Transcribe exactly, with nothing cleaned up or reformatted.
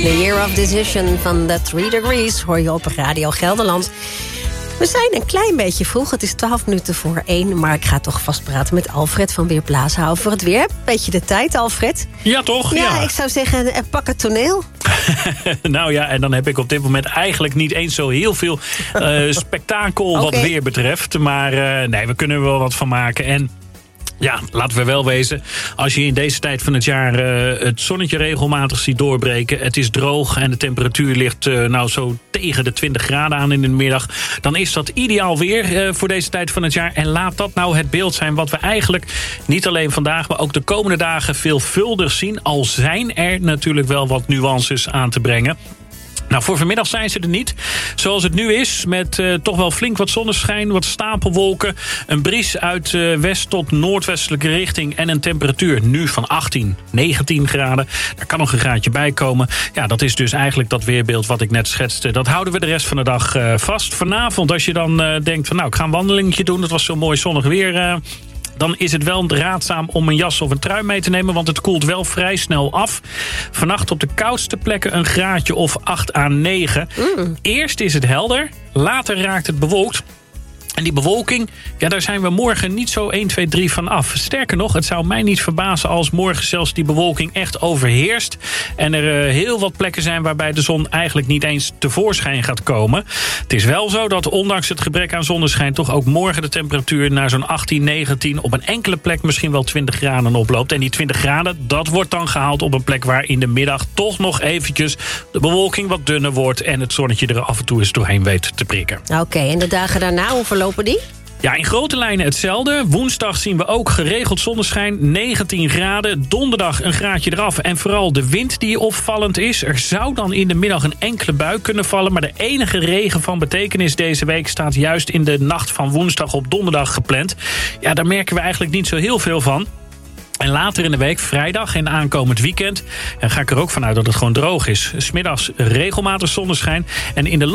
The Year of Decision van The Three Degrees hoor je op Radio Gelderland. We zijn een klein beetje vroeg, het is twaalf minuten voor één... maar ik ga toch vast praten met Alfred van Weerplaza over het weer. Beetje de tijd, Alfred. Ja, toch? Ja, ja. Ik zou zeggen, pak het toneel. Nou ja, en dan heb ik op dit moment eigenlijk niet eens zo heel veel uh, spektakel okay. wat weer betreft. Maar uh, nee, we kunnen er wel wat van maken. En ja, laten we wel wezen, als je in deze tijd van het jaar uh, het zonnetje regelmatig ziet doorbreken, het is droog en de temperatuur ligt uh, nou zo tegen de twintig graden aan in de middag, dan is dat ideaal weer uh, voor deze tijd van het jaar. En laat dat nou het beeld zijn wat we eigenlijk niet alleen vandaag, maar ook de komende dagen veelvuldig zien. Al zijn er natuurlijk wel wat nuances aan te brengen. Nou, voor vanmiddag zijn ze er niet. Zoals het nu is, met uh, toch wel flink wat zonneschijn, wat stapelwolken, een bries uit uh, west tot noordwestelijke richting en een temperatuur nu van achttien, negentien graden. Daar kan nog een graadje bij komen. Ja, dat is dus eigenlijk dat weerbeeld wat ik net schetste. Dat houden we de rest van de dag uh, vast. Vanavond, als je dan uh, denkt van nou, ik ga een wandelingetje doen, het was zo mooi zonnig weer, Uh, dan is het wel raadzaam om een jas of een trui mee te nemen, want het koelt wel vrij snel af. Vannacht op de koudste plekken een graadje of acht à negen. Mm. Eerst is het helder, later raakt het bewolkt. En die bewolking, ja, daar zijn we morgen niet zo één, twee, drie van af. Sterker nog, het zou mij niet verbazen als morgen zelfs die bewolking echt overheerst. En er uh, heel wat plekken zijn waarbij de zon eigenlijk niet eens tevoorschijn gaat komen. Het is wel zo dat ondanks het gebrek aan zonneschijn toch ook morgen de temperatuur naar zo'n achttien, negentien... op een enkele plek misschien wel twintig graden oploopt. En die twintig graden, dat wordt dan gehaald op een plek waar in de middag toch nog eventjes de bewolking wat dunner wordt en het zonnetje er af en toe eens doorheen weet te prikken. Oké, okay, en de dagen daarna, hoe verlopen die? Ja, in grote lijnen hetzelfde. Woensdag zien we ook geregeld zonneschijn, negentien graden. Donderdag een graadje eraf. En vooral de wind die opvallend is. Er zou dan in de middag een enkele bui kunnen vallen. Maar de enige regen van betekenis deze week staat juist in de nacht van woensdag op donderdag gepland. Ja, daar merken we eigenlijk niet zo heel veel van. En later in de week, vrijdag en aankomend weekend, en ga ik er ook vanuit dat het gewoon droog is. 's Middags regelmatig zonneschijn. En in de